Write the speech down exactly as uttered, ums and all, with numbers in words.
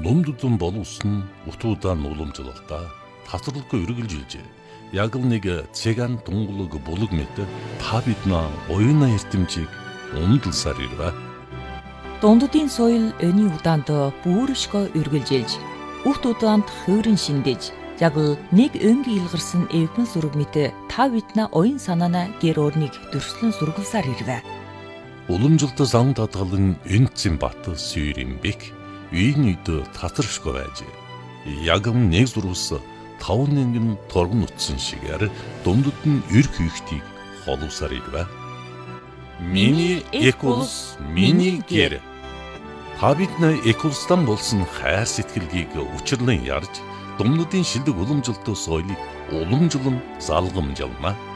Номдудун болуулсан утуудаа уламжлалтаа тасралгүй үргэлжилжээ. Яг л нэг цэган тунгалаг булаг мэт та биднээ оюуна эрдэмжийг умдалсаар ирвэ. Дунддын соёл өний удаанд бүршгөө үргэлжилж, үхт удаанд хөөрөн шиндэж, яг л нэг өнгийн илгарсан эвгэн сүрэг мэт та биднээ оюун санаана гэр орныг дөрслөн сургалсаар ирвэ. Уламжлалт зам татгалан энцэн бат сүйрийн бик үйн үйд татаршгүй байж. Яг нэг зурвас таван нэгэн торгон утсан шигээр дундад нь эр хийхтийг холовсаар ирвэ. Миний экулс, миний гэр. Та биднээ экулстан болсон хайр сэтгэлгийг учирлан ярьж, дундадын шилдэг уламжлалт соёлыг уламжлан залгамжлана.